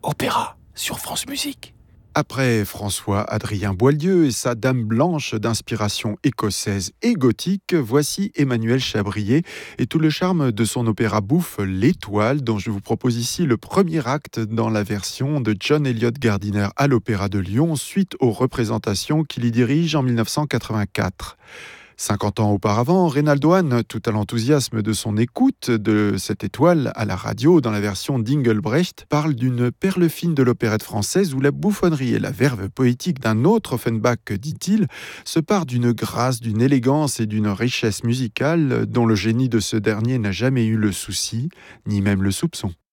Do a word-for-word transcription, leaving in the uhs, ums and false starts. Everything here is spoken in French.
Opéra sur France Musique. Après François-Adrien Boieldieu et sa Dame blanche d'inspiration écossaise et gothique, voici Emmanuel Chabrier et tout le charme de son opéra bouffe L'Étoile, dont je vous propose ici le premier acte dans la version de John Eliot Gardiner à l'Opéra de Lyon, suite aux représentations qu'il y dirige en dix-neuf cent quatre-vingt-quatre. cinquante ans auparavant, Reynaldo Hahn, tout à l'enthousiasme de son écoute de cette étoile à la radio dans la version d'Engelbrecht, parle d'une perle fine de l'opérette française où la bouffonnerie et la verve poétique d'un autre Offenbach, dit-il, se parent d'une grâce, d'une élégance et d'une richesse musicale dont le génie de ce dernier n'a jamais eu le souci, ni même le soupçon.